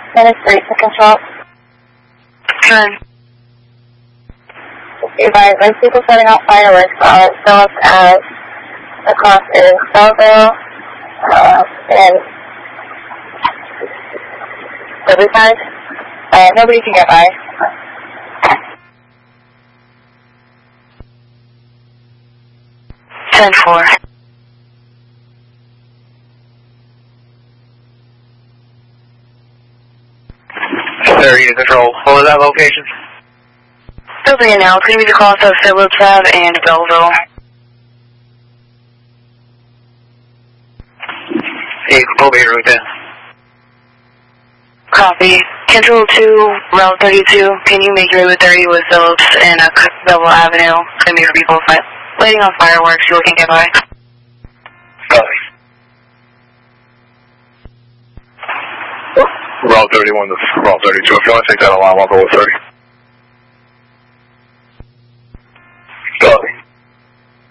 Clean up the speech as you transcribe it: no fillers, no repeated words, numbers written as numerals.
Minutes 3, second shot. Turn. Advise, there's people setting off fireworks on Phillips Ave. The cost is Belleville, and Riverside. Nobody can get by. Ten 4. Unit control. What was that location? Building it now. It's going to be the cross of Phillips Ave and Belleville. Hey, pull me route 10. Copy. Control 2, Route 32. Can you make your way with 30 with Phillips and Belleville Avenue? It's going to be for people waiting on fireworks. People can get by. Copy. Route 31 to Route 32. If you want to take that alarm, I'll go with 30.